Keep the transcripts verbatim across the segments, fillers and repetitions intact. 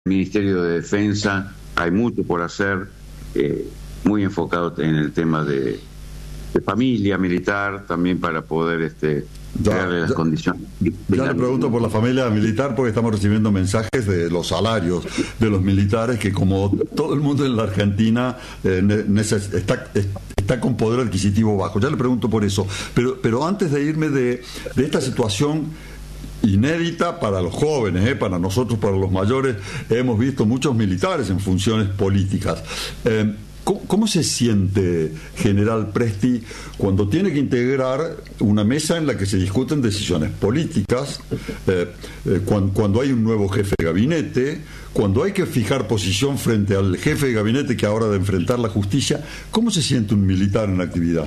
Ministerio de Defensa hay mucho por hacer, eh, muy enfocado en el tema de, de familia militar, también para poder este, ya, darle las ya, condiciones. Ya le pregunto por la familia militar porque estamos recibiendo mensajes de los salarios de los militares que, como todo el mundo en la Argentina, eh, neces- está, está con poder adquisitivo bajo. Ya le pregunto por eso. Pero, pero antes de irme de, de esta situación inédita para los jóvenes, ¿eh? Para nosotros, para los mayores, hemos visto muchos militares en funciones políticas. Eh, ¿cómo, ¿Cómo se siente, General Presti, cuando tiene que integrar una mesa en la que se discuten decisiones políticas, eh, eh, cuando, cuando hay un nuevo jefe de gabinete, cuando hay que fijar posición frente al jefe de gabinete que ahora ha de enfrentar la justicia? ¿Cómo se siente un militar en actividad?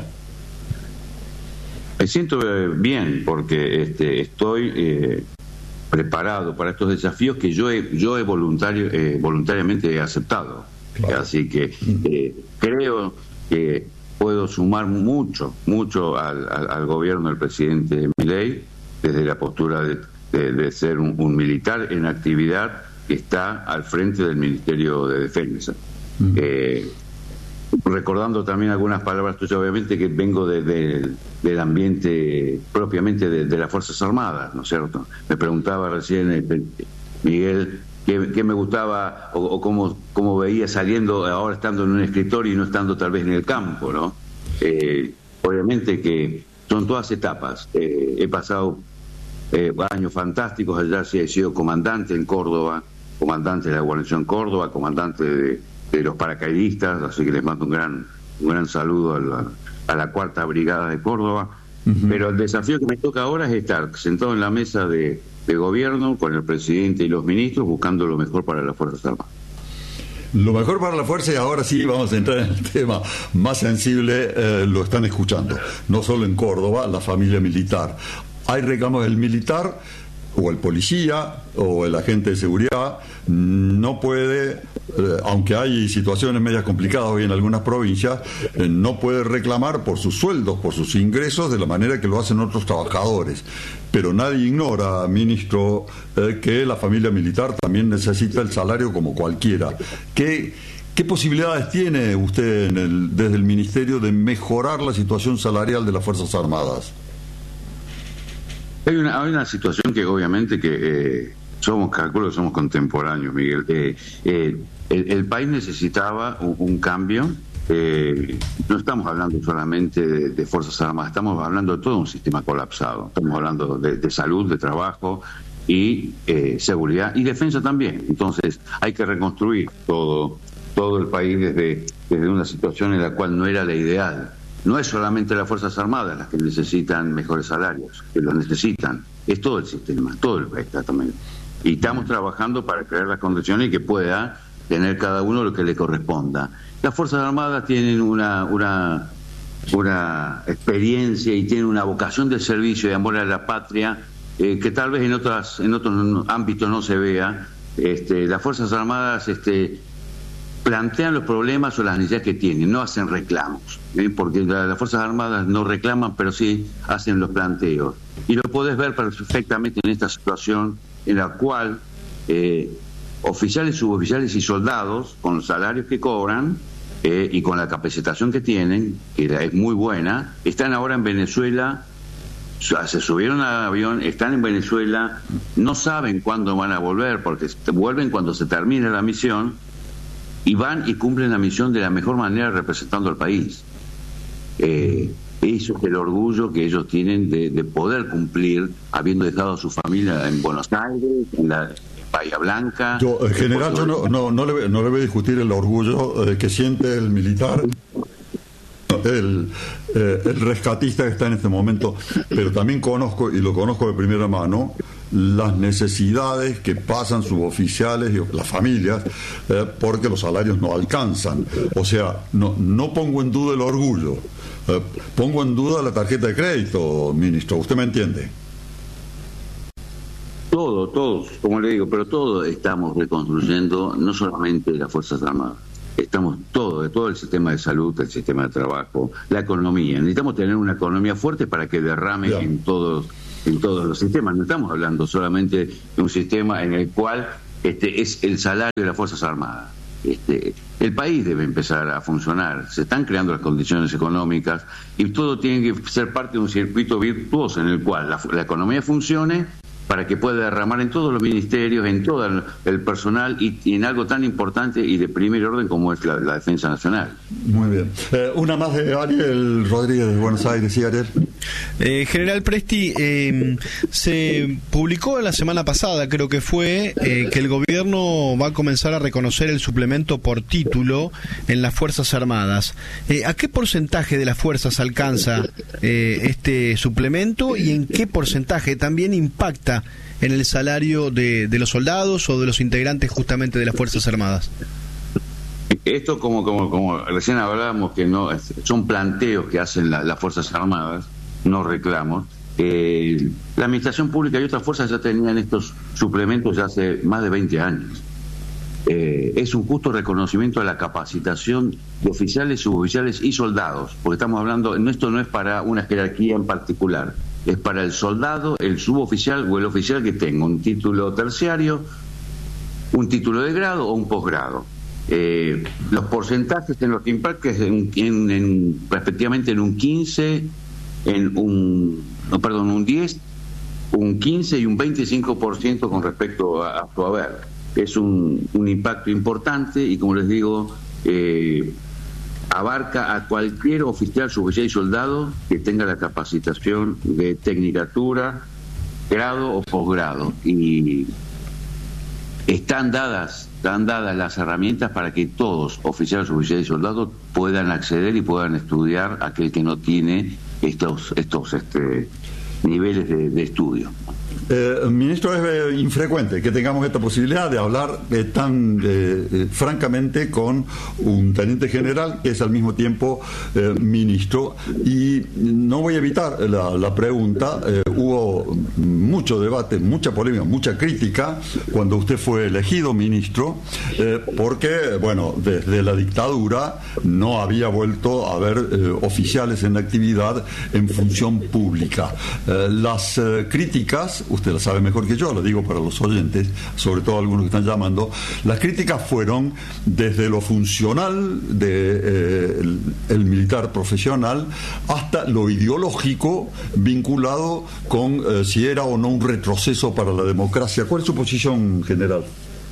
Me siento eh, bien porque este, estoy eh, preparado para estos desafíos que yo he, yo he voluntario, eh, voluntariamente he aceptado. Claro. Así que eh, creo que puedo sumar mucho, mucho al, al, al gobierno del presidente Milei, desde la postura de, de, de ser un, un militar en actividad que está al frente del Ministerio de Defensa. Mm. Eh, recordando también algunas palabras tuyas, obviamente que vengo de, de, del ambiente propiamente de, de las Fuerzas Armadas, ¿no es cierto? Me preguntaba recién este, Miguel qué, qué me gustaba o, o cómo, cómo veía saliendo ahora estando en un escritorio y no estando tal vez en el campo, ¿no? Eh, obviamente que son todas etapas. Eh, he pasado eh, años fantásticos, allá sí he sido comandante en Córdoba, comandante de la guarnición Córdoba, comandante de de los paracaidistas, así que les mando un gran un gran saludo a la, a la cuarta brigada de Córdoba. Uh-huh. Pero el desafío que me toca ahora es estar sentado en la mesa de, de gobierno con el presidente y los ministros buscando lo mejor para las Fuerzas Armadas. Lo mejor para la fuerza, y ahora sí vamos a entrar en el tema más sensible, eh, lo están escuchando, no solo en Córdoba, la familia militar. Hay reclamos del militar o el policía o el agente de seguridad no puede, eh, aunque hay situaciones medias complicadas hoy en algunas provincias, eh, no puede reclamar por sus sueldos, por sus ingresos de la manera que lo hacen otros trabajadores. Pero nadie ignora, ministro, eh, que la familia militar también necesita el salario como cualquiera. ¿Qué, qué posibilidades tiene usted en el, desde el Ministerio de mejorar la situación salarial de las Fuerzas Armadas? Hay una, hay una situación que obviamente que eh, somos, calculo que somos contemporáneos, Miguel. Eh, eh, el, el país necesitaba un, un cambio. Eh, no estamos hablando solamente de, de Fuerzas Armadas, estamos hablando de todo un sistema colapsado. Estamos hablando de, de salud, de trabajo y eh, seguridad y defensa también. Entonces hay que reconstruir todo, todo el país desde, desde una situación en la cual no era la ideal. No es solamente las Fuerzas Armadas las que necesitan mejores salarios, que los necesitan, es todo el sistema, todo el país también. Y estamos trabajando para crear las condiciones y que pueda tener cada uno lo que le corresponda. Las Fuerzas Armadas tienen una, una, una experiencia y tienen una vocación de servicio y de amor a la patria eh, que tal vez en otras en otros ámbitos no se vea. Este, las Fuerzas Armadas este, plantean los problemas o las necesidades que tienen, no hacen reclamos, ¿eh? Porque la, las Fuerzas Armadas no reclaman, pero sí hacen los planteos. Y lo podés ver perfectamente en esta situación en la cual eh, oficiales, suboficiales y soldados, con los salarios que cobran eh, y con la capacitación que tienen, que es muy buena, están ahora en Venezuela, se subieron al avión, están en Venezuela, no saben cuándo van a volver, porque vuelven cuando se termine la misión, y van y cumplen la misión de la mejor manera representando al país. Eh, eso es el orgullo que ellos tienen de, de poder cumplir, habiendo dejado a su familia en Buenos Aires, en la en Bahía Blanca. Yo, en general, yo no, no, no, le, no le voy a discutir el orgullo eh, que siente el militar, el, eh, el rescatista que está en este momento, pero también conozco, y lo conozco de primera mano, las necesidades que pasan suboficiales y las familias eh, porque los salarios no alcanzan. O sea, no, no pongo en duda el orgullo, eh, pongo en duda la tarjeta de crédito, ministro, ¿usted me entiende? Todo, todos, como le digo, pero todos estamos reconstruyendo, no solamente las Fuerzas Armadas, estamos todo, de todo el sistema de salud, el sistema de trabajo, la economía. Necesitamos tener una economía fuerte para que derrame en todos en todos los sistemas. No estamos hablando solamente de un sistema en el cual este, es el salario de las Fuerzas Armadas. Este, el país debe empezar a funcionar, se están creando las condiciones económicas y todo tiene que ser parte de un circuito virtuoso en el cual la, la economía funcione para que pueda derramar en todos los ministerios, en todo el, el personal y, y en algo tan importante y de primer orden como es la, la defensa nacional. Muy bien. Eh, una más de Ariel Rodríguez de Buenos Aires. Sí, Ariel. Eh, General Presti, eh, se publicó la semana pasada, creo que fue, eh, que el gobierno va a comenzar a reconocer el suplemento por título en las Fuerzas Armadas. Eh, ¿A qué porcentaje de las fuerzas alcanza eh, este suplemento y en qué porcentaje también impacta en el salario de, de los soldados o de los integrantes justamente de las Fuerzas Armadas? Esto, como como como recién hablábamos, que no son planteos que hacen la, las Fuerzas Armadas, no reclamos. Eh, la Administración Pública y otras fuerzas ya tenían estos suplementos ya hace más de veinte años. Eh, es un justo reconocimiento a la capacitación de oficiales, suboficiales y soldados, porque estamos hablando, esto no es para una jerarquía en particular, es para el soldado, el suboficial o el oficial que tenga un título terciario, un título de grado o un posgrado. Eh, los porcentajes en los que impacta es en, en, en, respectivamente en un quince, en un, no, perdón, un diez, un quince y un veinticinco por ciento con respecto a, a su haber. Es un, un impacto importante y, como les digo, eh, abarca a cualquier oficial, suboficial y soldado que tenga la capacitación de tecnicatura, grado o posgrado. Y están dadas, están dadas las herramientas para que todos, oficiales, suboficiales y soldados, puedan acceder y puedan estudiar aquel que no tiene estos, estos este, niveles de, de estudio. Eh, ministro, es eh, infrecuente que tengamos esta posibilidad de hablar eh, tan eh, eh, francamente con un teniente general que es al mismo tiempo eh, ministro, y no voy a evitar la, la pregunta. Eh, hubo mucho debate, mucha polémica, mucha crítica cuando usted fue elegido ministro, eh, porque, bueno, desde la dictadura no había vuelto a haber eh, oficiales en actividad en función pública. Eh, las eh, críticas, usted lo sabe mejor que yo, lo digo para los oyentes, sobre todo algunos que están llamando, las críticas fueron desde lo funcional del de, eh, el militar profesional hasta lo ideológico vinculado con eh, si era o no un retroceso para la democracia. ¿Cuál es su posición, general?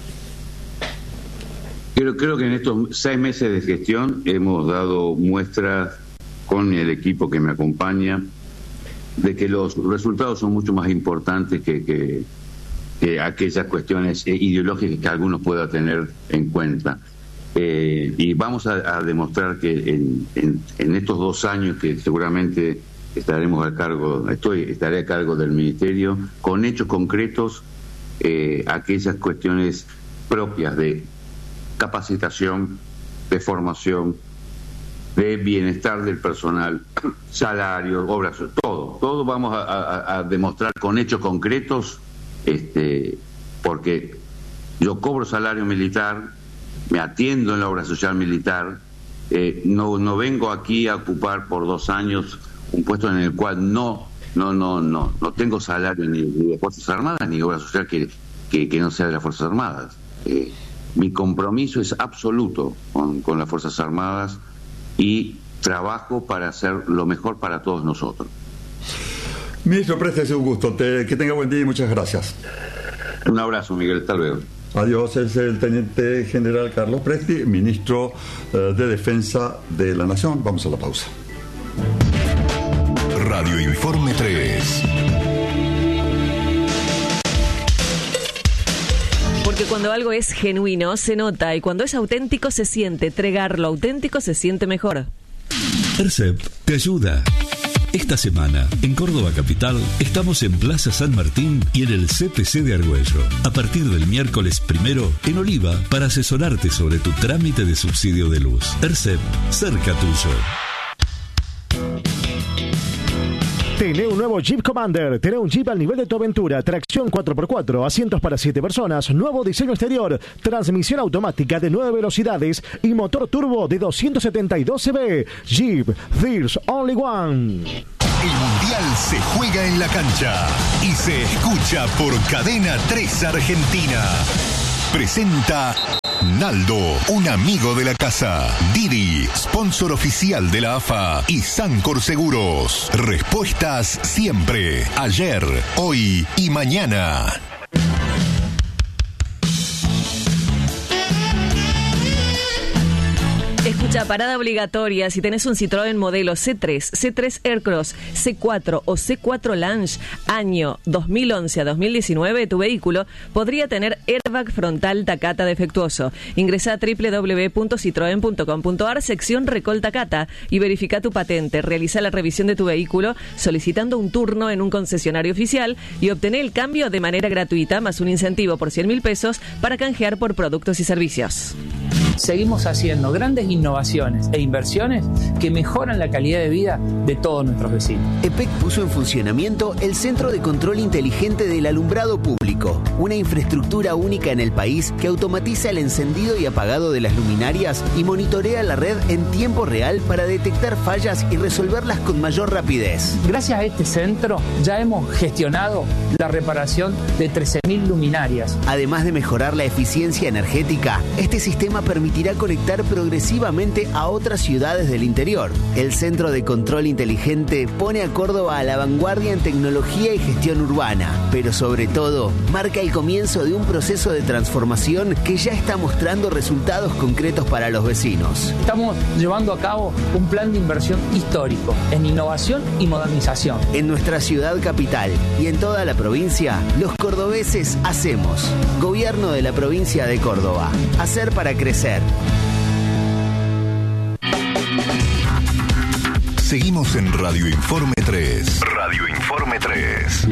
Creo, creo que en estos seis meses de gestión hemos dado muestras con el equipo que me acompaña de que los resultados son mucho más importantes que, que, que aquellas cuestiones ideológicas que algunos puedan tener en cuenta. Eh, y vamos a, a demostrar que en, en, en estos dos años que seguramente estaremos a cargo, estoy, estaré a cargo del Ministerio, con hechos concretos, eh, aquellas cuestiones propias de capacitación, de formación, de bienestar del personal, salarios, obras, todo, todo vamos a, a, a demostrar con hechos concretos, este, porque yo cobro salario militar, me atiendo en la obra social militar, eh, no, no vengo aquí a ocupar por dos años un puesto en el cual no, no, no, no, no tengo salario ni de Fuerzas Armadas ni obra social que, que, que no sea de las Fuerzas Armadas. Eh, mi compromiso es absoluto con, con las Fuerzas Armadas y trabajo para hacer lo mejor para todos nosotros. Ministro Presti, es un gusto. Te, que tenga buen día y muchas gracias. Un abrazo, Miguel. Hasta luego. Adiós. Es el teniente general Carlos Presti, ministro eh, de Defensa de la Nación. Vamos a la pausa. Radio Informe tres. Porque cuando algo es genuino se nota y cuando es auténtico se siente. Tregar lo auténtico se siente mejor. ERCEP te ayuda. Esta semana, en Córdoba Capital, estamos en Plaza San Martín y en el C P C de Argüello. A partir del miércoles primero, en Oliva, para asesorarte sobre tu trámite de subsidio de luz. ERCEP, cerca tuyo. Tené un nuevo Jeep Commander, tené un Jeep al nivel de tu aventura, tracción cuatro por cuatro, asientos para siete personas, nuevo diseño exterior, transmisión automática de nueve velocidades y motor turbo de doscientos setenta y dos caballos. Jeep, there's only one. El Mundial se juega en la cancha y se escucha por Cadena tres Argentina. Presenta Naldo, un amigo de la casa. Didi, sponsor oficial de la A F A. Y Sancor Seguros. Respuestas siempre. Ayer, hoy y mañana. Escucha, parada obligatoria. Si tenés un Citroën modelo C tres, C tres Aircross, C cuatro o C cuatro Lounge, año dos mil once a dos mil diecinueve, tu vehículo podría tener airbag frontal Takata defectuoso. Ingresa a doble u doble u doble u punto citroen punto com punto a r, sección Recol Takata, y verifica tu patente. Realiza la revisión de tu vehículo solicitando un turno en un concesionario oficial y obtener el cambio de manera gratuita, más un incentivo por cien mil pesos para canjear por productos y servicios. Seguimos haciendo grandes innovaciones e inversiones que mejoran la calidad de vida de todos nuestros vecinos. E P E C puso en funcionamiento el Centro de Control Inteligente del Alumbrado Público, una infraestructura única en el país que automatiza el encendido y apagado de las luminarias y monitorea la red en tiempo real para detectar fallas y resolverlas con mayor rapidez. Gracias a este centro ya hemos gestionado la reparación de trece mil luminarias. Además de mejorar la eficiencia energética, este sistema permitirá conectar progresivamente a otras ciudades del interior. El Centro de Control Inteligente pone a Córdoba a la vanguardia en tecnología y gestión urbana, pero sobre todo marca el comienzo de un proceso de transformación que ya está mostrando resultados concretos para los vecinos. Estamos llevando a cabo un plan de inversión histórico en innovación y modernización. En nuestra ciudad capital y en toda la provincia, los cordobeses hacemos. Gobierno de la provincia de Córdoba. Hacer para crecer. Seguimos en Radio Informe tres. Radio Informe tres.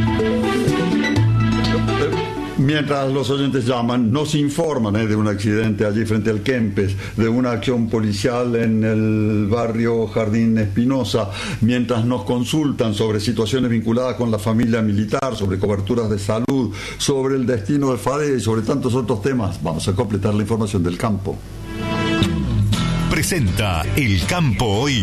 Mientras los oyentes llaman, nos informan eh, de un accidente allí frente al Kempes, de una acción policial en el barrio Jardín Espinosa, mientras nos consultan sobre situaciones vinculadas con la familia militar, sobre coberturas de salud, sobre el destino de Fadea y sobre tantos otros temas. Vamos a completar la información del campo. Presenta El Campo Hoy.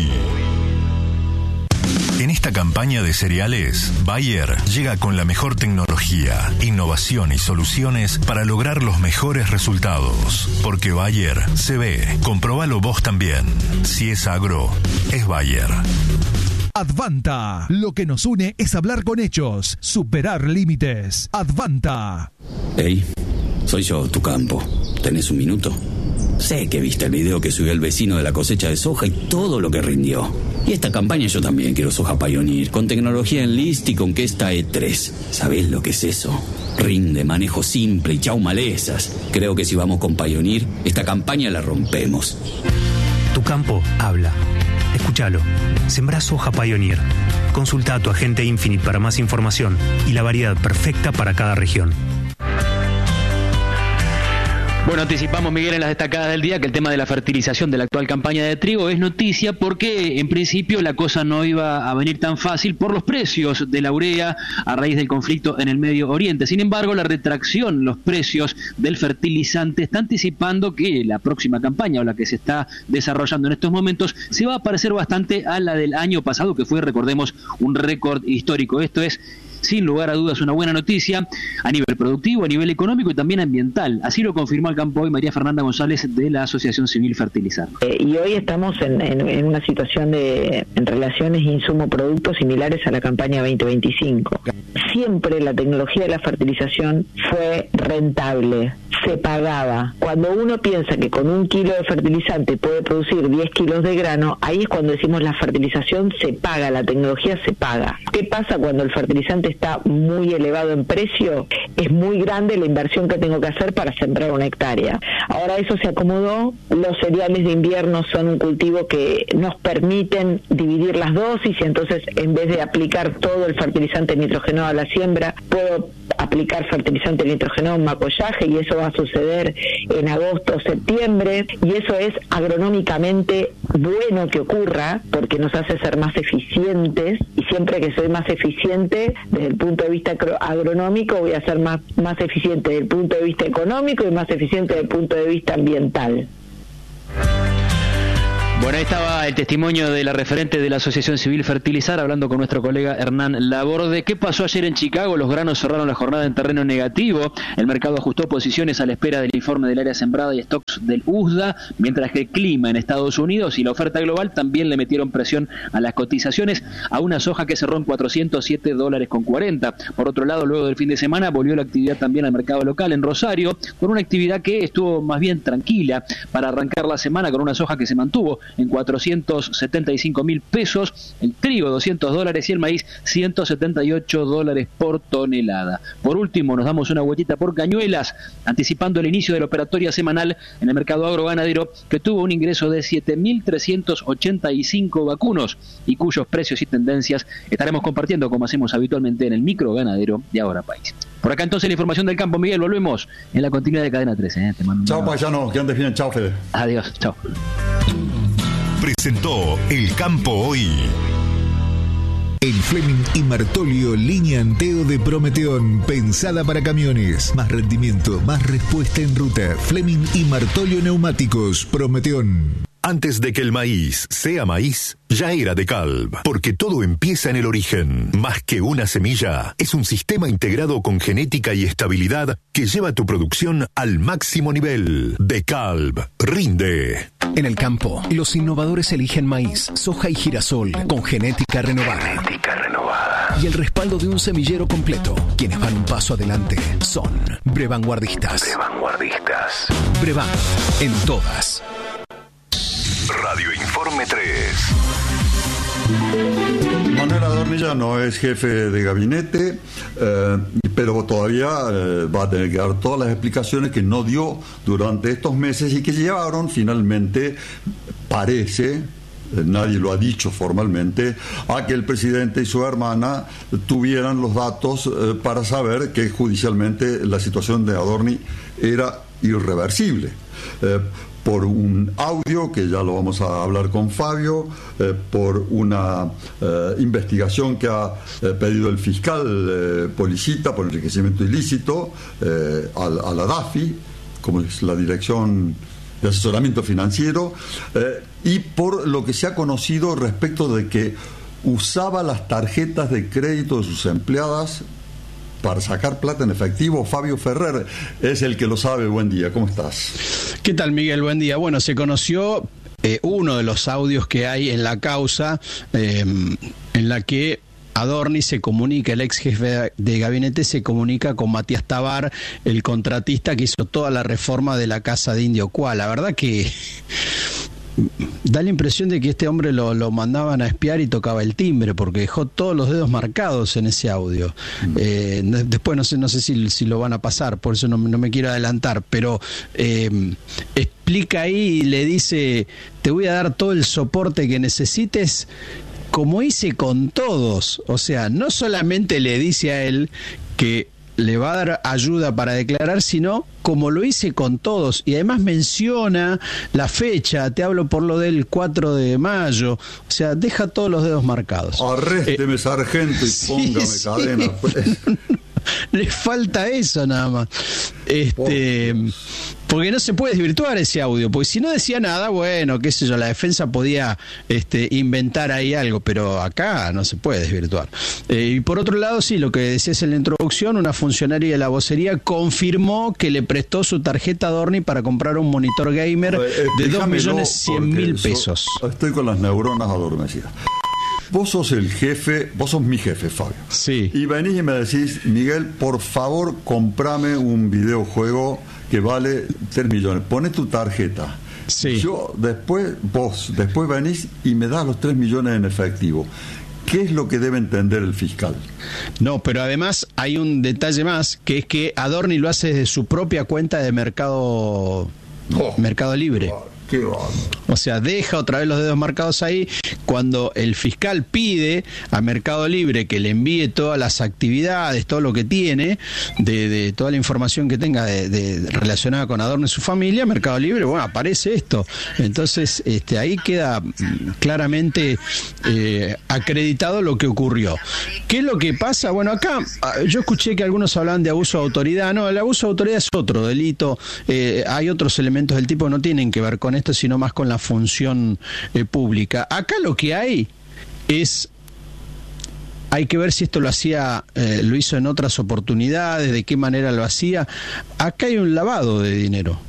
En esta campaña de cereales, Bayer llega con la mejor tecnología, innovación y soluciones para lograr los mejores resultados. Porque Bayer se ve. Comprobalo vos también. Si es agro, es Bayer. Advanta. Lo que nos une es hablar con hechos, superar límites. Advanta. Hey, soy yo, tu campo. ¿Tenés un minuto? Sé que viste el video que subió el vecino de la cosecha de soja y todo lo que rindió. Y esta campaña yo también quiero soja Pioneer, con tecnología Enlist y con Kesta E tres. ¿Sabés lo que es eso? Rinde, manejo simple y chau malezas. Creo que si vamos con Pioneer, esta campaña la rompemos. Tu campo habla. Escúchalo. Sembrá soja Pioneer. Consulta a tu agente Infinite para más información y la variedad perfecta para cada región. Bueno, anticipamos, Miguel, en las destacadas del día que el tema de la fertilización de la actual campaña de trigo es noticia porque en principio la cosa no iba a venir tan fácil por los precios de la urea a raíz del conflicto en el Medio Oriente. Sin embargo, la retracción, los precios del fertilizante está anticipando que la próxima campaña o la que se está desarrollando en estos momentos se va a parecer bastante a la del año pasado, que fue, recordemos, un récord histórico. Esto es, sin lugar a dudas, una buena noticia a nivel productivo, a nivel económico y también ambiental. Así lo confirmó al campo hoy María Fernanda González de la Asociación Civil Fertilizar. Eh, y hoy estamos en, en, en una situación de en relaciones insumo-productos similares a la campaña veinte veinticinco. Siempre la tecnología de la fertilización fue rentable, se pagaba. Cuando uno piensa que con un kilo de fertilizante puede producir diez kilos de grano, ahí es cuando decimos la fertilización se paga, la tecnología se paga. ¿Qué pasa cuando el fertilizante está muy elevado en precio? Es muy grande la inversión que tengo que hacer para sembrar una hectárea. Ahora eso se acomodó, los cereales de invierno son un cultivo que nos permiten dividir las dosis y entonces en vez de aplicar todo el fertilizante nitrogenado a la siembra, puedo aplicar fertilizante nitrogenado en macollaje y eso va a suceder en agosto o septiembre y eso es agronómicamente bueno que ocurra porque nos hace ser más eficientes y siempre que soy más eficiente desde el punto de vista agronómico voy a ser más, más eficiente desde el punto de vista económico y más eficiente desde el punto de vista ambiental. Bueno, ahí estaba el testimonio de la referente de la Asociación Civil Fertilizar, hablando con nuestro colega Hernán Laborde. ¿Qué pasó ayer en Chicago? Los granos cerraron la jornada en terreno negativo. El mercado ajustó posiciones a la espera del informe del área sembrada y stocks del U S D A, mientras que el clima en Estados Unidos y la oferta global también le metieron presión a las cotizaciones, a una soja que cerró en cuatrocientos siete dólares con cuarenta. Por otro lado, luego del fin de semana volvió la actividad también al mercado local en Rosario, con una actividad que estuvo más bien tranquila para arrancar la semana, con una soja que se mantuvo en cuatrocientos setenta y cinco mil pesos, el trigo doscientos dólares y el maíz ciento setenta y ocho dólares por tonelada. Por último, nos damos una vueltita por Cañuelas, anticipando el inicio de la operatoria semanal en el mercado agroganadero, que tuvo un ingreso de siete mil trescientos ochenta y cinco vacunos y cuyos precios y tendencias estaremos compartiendo como hacemos habitualmente en el micro ganadero de Ahora País. Por acá entonces la información del campo, Miguel, volvemos en la continuidad de Cadena trece. ¿eh? Te mando chao, paisano, que andes bien, chao, Fede. Adiós, chao. Presentó El Campo Hoy. El Fleming y Martolio línea Anteo de Prometeón, pensada para camiones. Más rendimiento, más respuesta en ruta. Fleming y Martolio Neumáticos, Prometeón. Antes de que el maíz sea maíz, ya era DeKalb, porque todo empieza en el origen. Más que una semilla, es un sistema integrado con genética y estabilidad que lleva tu producción al máximo nivel. DeKalb, rinde. En el campo, los innovadores eligen maíz, soja y girasol con genética renovada. Genética renovada. Y el respaldo de un semillero completo. Quienes van un paso adelante son Brevanguardistas. Brevanguardistas. Brevan, en todas. Radio Informe tres. Manuel Adorni ya no es jefe de gabinete, eh, pero todavía eh, va a tener que dar todas las explicaciones que no dio durante estos meses y que llevaron finalmente, parece, eh, nadie lo ha dicho formalmente, a que el presidente y su hermana tuvieran los datos eh, para saber que judicialmente la situación de Adorni era irreversible. Eh, por un audio, que ya lo vamos a hablar con Fabio, eh, por una eh, investigación que ha eh, pedido el fiscal eh, Policita por enriquecimiento ilícito eh, a, a la D A F I, como es la Dirección de Asesoramiento Financiero, eh, y por lo que se ha conocido respecto de que usaba las tarjetas de crédito de sus empleadas para sacar plata en efectivo. Fabio Ferrer es el que lo sabe. Buen día, ¿cómo estás? ¿Qué tal, Miguel? Buen día. Bueno, se conoció eh, uno de los audios que hay en la causa, eh, en la que Adorni se comunica, el ex jefe de gabinete se comunica con Matías Tabar, el contratista que hizo toda la reforma de la Casa de Indio Cual. La verdad que da la impresión de que este hombre lo, lo mandaban a espiar y tocaba el timbre, porque dejó todos los dedos marcados en ese audio. Eh, después no sé, no sé si, si lo van a pasar, por eso no, no me quiero adelantar, pero eh, explica ahí y le dice: te voy a dar todo el soporte que necesites, como hice con todos. O sea, no solamente le dice a él que le va a dar ayuda para declarar, sino como lo hice con todos. Y además menciona la fecha, te hablo por lo del cuatro de mayo, o sea, deja todos los dedos marcados. Arrésteme, eh, sargento, y sí, póngame sí. cadena. Pues. Le falta eso nada más. Este... Porque no se puede desvirtuar ese audio, porque si no decía nada, bueno, qué sé yo, la defensa podía este, inventar ahí algo, pero acá no se puede desvirtuar. Eh, y por otro lado, sí, lo que decías en la introducción, una funcionaria de la vocería confirmó que le prestó su tarjeta a Adorni para comprar un monitor gamer eh, de dos millones cien mil pesos. So, estoy con las neuronas adormecidas. Vos sos el jefe, vos sos mi jefe, Fabio. Sí. Y venís y me decís: Miguel, por favor, comprame un videojuego que vale tres millones. Poné tu tarjeta. Sí. Yo después, vos, después venís y me das los tres millones en efectivo. ¿Qué es lo que debe entender el fiscal? No, pero además hay un detalle más, que es que Adorni lo hace desde su propia cuenta de Mercado, oh, Mercado Libre. Oh. Qué bueno. O sea, deja otra vez los dedos marcados ahí. Cuando el fiscal pide a Mercado Libre que le envíe todas las actividades, todo lo que tiene, de, de toda la información que tenga de, de, relacionada con Adorni y su familia, Mercado Libre, bueno, aparece esto. Entonces, este, ahí queda claramente eh, acreditado lo que ocurrió. ¿Qué es lo que pasa? Bueno, acá yo escuché que algunos hablaban de abuso de autoridad. No, el abuso de autoridad es otro delito. Eh, hay otros elementos del tipo que no tienen que ver con esto, sino más con la función eh, pública. Acá lo que hay es... Hay que ver si esto lo hacía, eh, lo hizo en otras oportunidades, de qué manera lo hacía. Acá hay un lavado de dinero.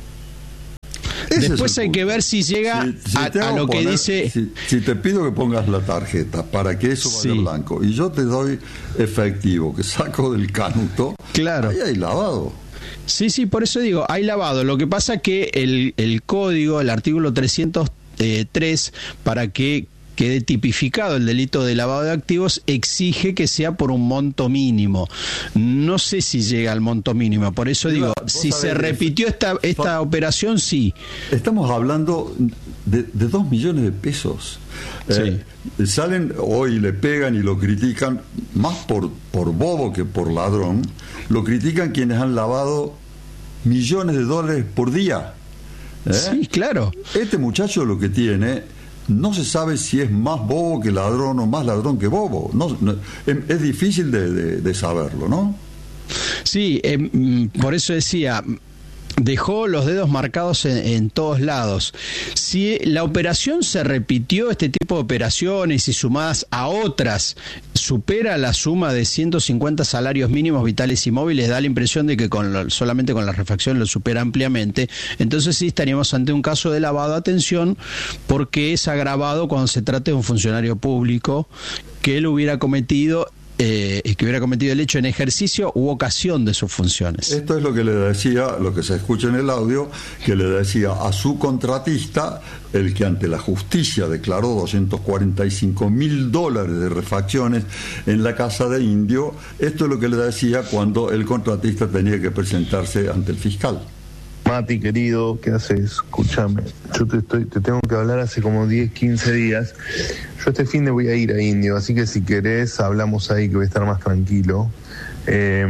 Ese Después hay que ver si llega si, si a, a lo poner, que dice... Si, si te pido que pongas la tarjeta para que eso vaya sí. blanco y yo te doy efectivo, que saco del canuto, claro. ahí hay lavado. Sí, sí, por eso digo, hay lavado. Lo que pasa que el, el código, el artículo trescientos tres, para que quede tipificado el delito de lavado de activos, exige que sea por un monto mínimo. No sé si llega al monto mínimo, por eso digo, si se repitió esta esta operación, sí. Estamos hablando de, de dos millones de pesos. Sí. Eh, salen hoy, le pegan y lo critican, más por, por bobo que por ladrón, lo critican quienes han lavado millones de dólares por día. ¿Eh? Sí, claro. Este muchacho lo que tiene... No se sabe si es más bobo que ladrón o más ladrón que bobo. No, no, es, es difícil de, de, de saberlo, ¿no? Sí, eh, por eso decía, dejó los dedos marcados en, en todos lados. Si la operación se repitió, este tipo de operaciones y sumadas a otras, supera la suma de ciento cincuenta salarios mínimos vitales y móviles, da la impresión de que con lo, solamente con la refacción lo supera ampliamente, entonces sí estaríamos ante un caso de lavado de atención, porque es agravado cuando se trate de un funcionario público que él hubiera cometido Eh, que hubiera cometido el hecho en ejercicio u ocasión de sus funciones. Esto es lo que le decía, lo que se escucha en el audio, que le decía a su contratista, el que ante la justicia declaró doscientos cuarenta y cinco mil dólares de refacciones en la casa de Indio. Esto es lo que le decía cuando el contratista tenía que presentarse ante el fiscal. Mati, querido, ¿qué haces? Escúchame, yo te, estoy, te tengo que hablar hace como diez, quince días. Yo este fin de voy a ir a Indio, así que si querés hablamos ahí, que voy a estar más tranquilo. Eh,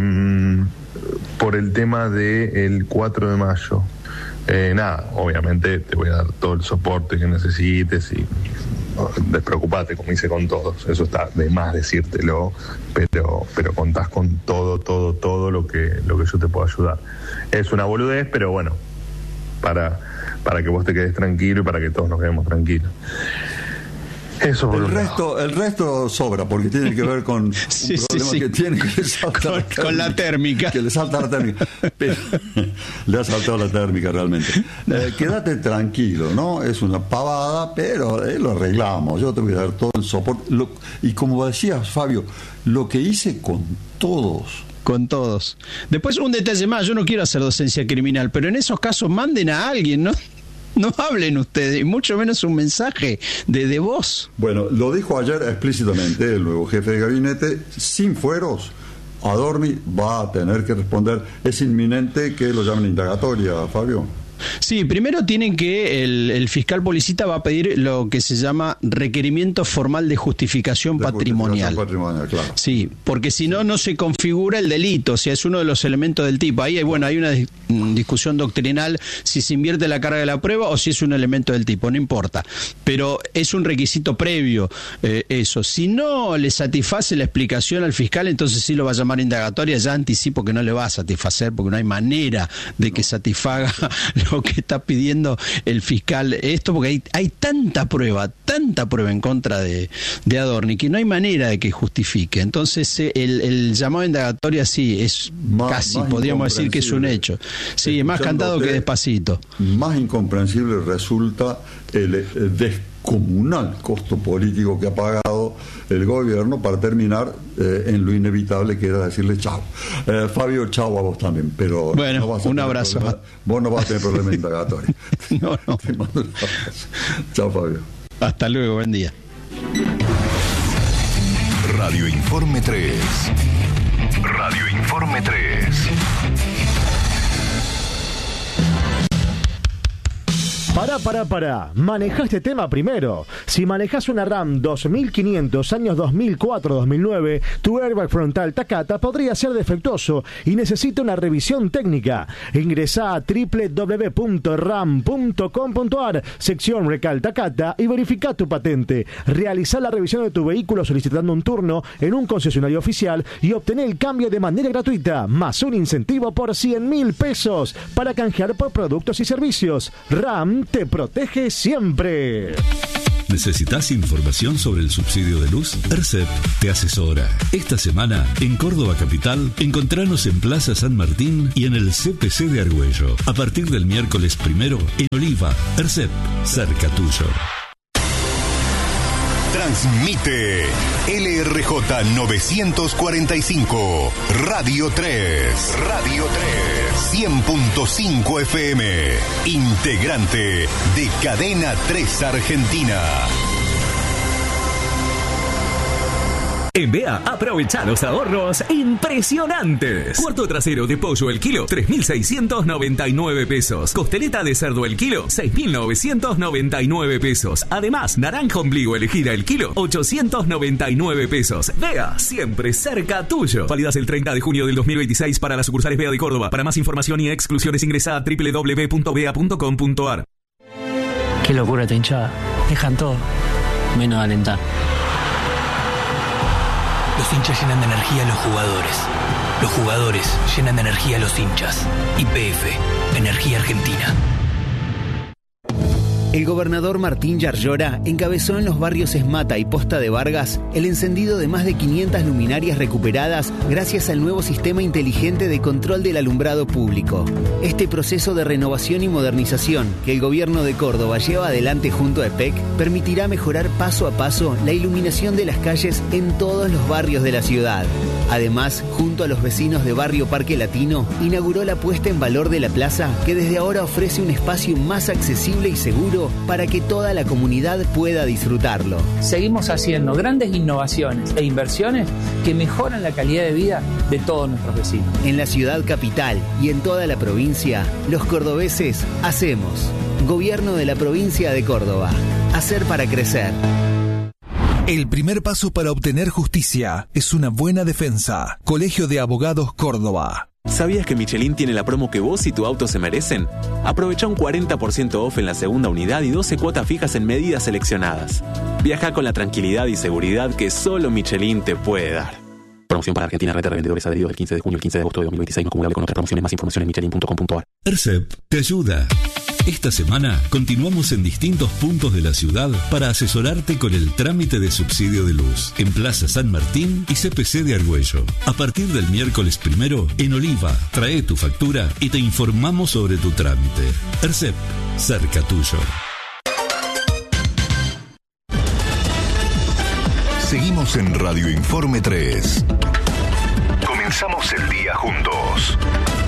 por el tema del cuatro de mayo. Eh, nada, obviamente te voy a dar todo el soporte que necesites y no, despreocupate, como hice con todos. Eso está de más decírtelo, pero, pero contás con todo, todo, todo lo que, lo que yo te puedo ayudar. Es una boludez, pero bueno, para, para que vos te quedes tranquilo y para que todos nos quedemos tranquilos. Eso el resto, el resto sobra, porque tiene que ver con un sí, problema sí, sí. que tiene que le salta con, la térmica, con la térmica. Que le salta la térmica. Pero, le ha saltado la térmica realmente. Eh, quédate tranquilo, ¿no? Es una pavada, pero eh, lo arreglamos. Yo te voy a dar todo el soporte. Lo, y como decías, Fabio, lo que hice con todos. Con todos. Después un detalle más, yo no quiero hacer docencia criminal, pero en esos casos manden a alguien, ¿no? No hablen ustedes, y mucho menos un mensaje de, de voz. Bueno, lo dijo ayer explícitamente el nuevo jefe de gabinete, sin fueros. Adorni va a tener que responder. Es inminente que lo llamen indagatoria, Fabio. Sí, primero tienen que, el, el fiscal Policita va a pedir lo que se llama requerimiento formal de justificación de patrimonial. Justificación patrimonial, claro. Sí, porque si no, no se configura el delito, o sea, es uno de los elementos del tipo. Ahí hay, bueno, hay una discusión doctrinal si se invierte la carga de la prueba o si es un elemento del tipo, no importa. Pero es un requisito previo eh, eso. Si no le satisface la explicación al fiscal, entonces sí lo va a llamar indagatoria. Ya anticipo que no le va a satisfacer porque no hay manera de que satisfaga lo que está pidiendo el fiscal esto, porque hay, hay tanta prueba, tanta prueba en contra de, de Adorni, que no hay manera de que justifique. Entonces el, el llamado indagatoria sí, es más, casi, más podríamos decir que es un hecho. Sí, es más cantado que despacito. Más incomprensible resulta el, el descomunal costo político que ha pagado el gobierno para terminar eh, en lo inevitable que era decirle chao. Eh, Fabio, chao a vos también, pero bueno, no vas a un abrazo. Problema, vos no vas a tener problema indagatorio. No, no. Te mando un abrazo. Chao, Fabio. Hasta luego, buen día. Radio Informe tres. Radio Informe tres. Pará, pará, pará. Maneja este tema primero. Si manejas una RAM dos mil quinientos, años dos mil cuatro a dos mil nueve, tu airbag frontal Takata podría ser defectuoso y necesita una revisión técnica. Ingresá a doble u doble u doble u punto ram punto com punto a r, sección Recal Takata, y verifica tu patente. Realizá la revisión de tu vehículo solicitando un turno en un concesionario oficial y obtener el cambio de manera gratuita, más un incentivo por cien mil pesos para canjear por productos y servicios. RAM te protege siempre. ¿Necesitas información sobre el subsidio de luz? ERCEP te asesora. Esta semana, en Córdoba Capital, encontranos en Plaza San Martín y en el C P C de Argüello. A partir del miércoles primero, en Oliva, ERCEP, cerca tuyo. Transmite L R J novecientos cuarenta y cinco, Radio tres. Radio tres. cien punto cinco F M. Integrante de Cadena tres Argentina. En B E A, aprovecha los ahorros impresionantes. Cuarto trasero de pollo el kilo, tres mil seiscientos noventa y nueve pesos. Costeleta de cerdo el kilo, seis mil novecientos noventa y nueve pesos. Además, naranja ombligo elegida el kilo, ochocientos noventa y nueve pesos. B E A, siempre cerca tuyo. Válidas el treinta de junio del dos mil veintiséis para las sucursales B E A de Córdoba. Para más información y exclusiones ingresa a doble u doble u doble u punto b e a punto com punto a r. Qué locura esta hinchada. Dejan todo, menos alentar. Los hinchas llenan de energía a los jugadores. Los jugadores llenan de energía a los hinchas. Y P F, Energía Argentina. El gobernador Martín Yarlora encabezó en los barrios Esmata y Posta de Vargas el encendido de más de quinientas luminarias recuperadas gracias al nuevo sistema inteligente de control del alumbrado público. Este proceso de renovación y modernización que el gobierno de Córdoba lleva adelante junto a E P E C permitirá mejorar paso a paso la iluminación de las calles en todos los barrios de la ciudad. Además, junto a los vecinos de Barrio Parque Latino, inauguró la puesta en valor de la plaza que desde ahora ofrece un espacio más accesible y seguro para que toda la comunidad pueda disfrutarlo. Seguimos haciendo grandes innovaciones e inversiones que mejoran la calidad de vida de todos nuestros vecinos. En la ciudad capital y en toda la provincia, los cordobeses hacemos. Gobierno de la provincia de Córdoba. Hacer para crecer. El primer paso para obtener justicia es una buena defensa. Colegio de Abogados Córdoba. ¿Sabías que Michelin tiene la promo que vos y tu auto se merecen? Aprovecha un cuarenta por ciento off en la segunda unidad y doce cuotas fijas en medidas seleccionadas. Viaja con la tranquilidad y seguridad que solo Michelin te puede dar. Promoción para Argentina, red de revendedores adheridos del quince de junio al quince de agosto de dos mil veintiséis. No acumulable con otras promociones. Más información en michelin punto com punto a r. ERCEP te ayuda. Esta semana continuamos en distintos puntos de la ciudad para asesorarte con el trámite de subsidio de luz en Plaza San Martín y C P C de Argüello. A partir del miércoles primero, en Oliva, trae tu factura y te informamos sobre tu trámite. ERCEP, cerca tuyo. Seguimos en Radio Informe tres. Comenzamos el día juntos.